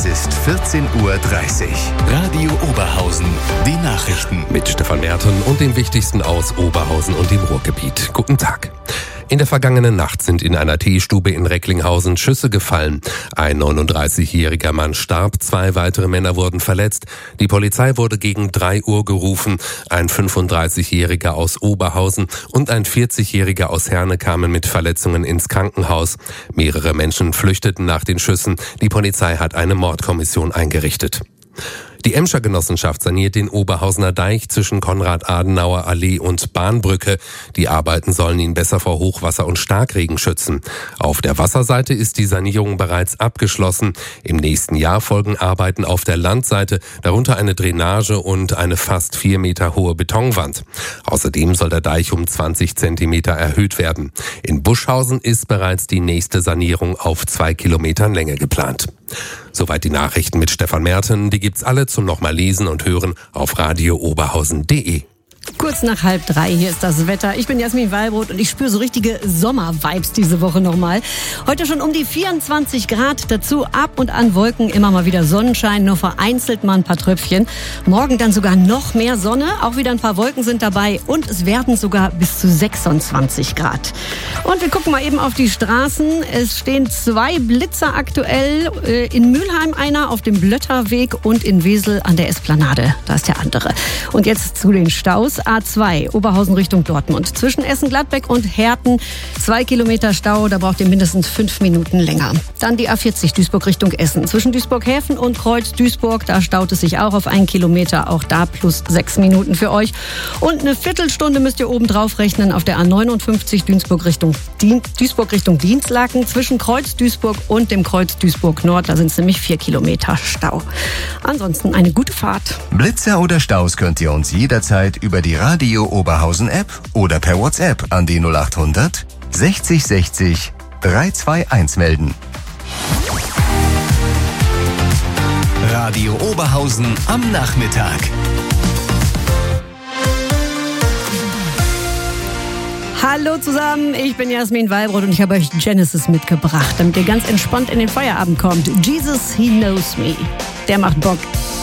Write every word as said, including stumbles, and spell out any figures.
Es ist vierzehn Uhr dreißig. Radio Oberhausen. Die Nachrichten. Mit Stefan Merten und dem Wichtigsten aus Oberhausen und dem Ruhrgebiet. Guten Tag. In der vergangenen Nacht sind in einer Teestube in Recklinghausen Schüsse gefallen. Ein neununddreißigjähriger Mann starb, zwei weitere Männer wurden verletzt. Die Polizei wurde gegen drei Uhr gerufen. Ein fünfunddreißigjähriger aus Oberhausen und ein vierzigjähriger aus Herne kamen mit Verletzungen ins Krankenhaus. Mehrere Menschen flüchteten nach den Schüssen. Die Polizei hat eine Mordkommission eingerichtet. Die Emscher Genossenschaft saniert den Oberhausener Deich zwischen Konrad-Adenauer-Allee und Bahnbrücke. Die Arbeiten sollen ihn besser vor Hochwasser und Starkregen schützen. Auf der Wasserseite ist die Sanierung bereits abgeschlossen. Im nächsten Jahr folgen Arbeiten auf der Landseite, darunter eine Drainage und eine fast vier Meter hohe Betonwand. Außerdem soll der Deich um zwanzig Zentimeter erhöht werden. In Buschhausen ist bereits die nächste Sanierung auf zwei Kilometern Länge geplant. Soweit die Nachrichten mit Stefan Merten. Die gibt's alle zum nochmal lesen und hören auf radio oberhausen punkt de. Kurz nach halb drei, hier ist das Wetter. Ich bin Jasmin Wallbrot und ich spüre so richtige Sommer-Vibes diese Woche nochmal. Heute schon um die vierundzwanzig Grad, dazu ab und an Wolken, immer mal wieder Sonnenschein, nur vereinzelt mal ein paar Tröpfchen. Morgen dann sogar noch mehr Sonne, auch wieder ein paar Wolken sind dabei und es werden sogar bis zu sechsundzwanzig Grad. Und wir gucken mal eben auf die Straßen. Es stehen zwei Blitzer aktuell, in Mülheim einer auf dem Blötterweg und in Wesel an der Esplanade. Da ist der andere. Und jetzt zu den Staus. A zwei, Oberhausen Richtung Dortmund. Zwischen Essen-Gladbeck und Herten zwei Kilometer Stau, da braucht ihr mindestens fünf Minuten länger. Dann die A vierzig, Duisburg Richtung Essen. Zwischen Duisburg-Häfen und Kreuz-Duisburg, da staut es sich auch auf einen Kilometer, auch da plus sechs Minuten für euch. Und eine Viertelstunde müsst ihr oben drauf rechnen auf der A neunundfünfzig, Duisburg Richtung, Dien- Duisburg Richtung Dienstlaken. Zwischen Kreuz-Duisburg und dem Kreuz Duisburg-Nord, da sind es nämlich vier Kilometer Stau. Ansonsten eine gute Fahrt. Blitzer oder Staus könnt ihr uns jederzeit über die Radio Oberhausen App oder per WhatsApp an die null acht hundert sechzig sechzig dreihundertzweiundzwanzig melden. Radio Oberhausen am Nachmittag. Hallo zusammen, ich bin Jasmin Wallbrot und ich habe euch Genesis mitgebracht, damit ihr ganz entspannt in den Feierabend kommt. Jesus, He Knows Me. Der macht Bock.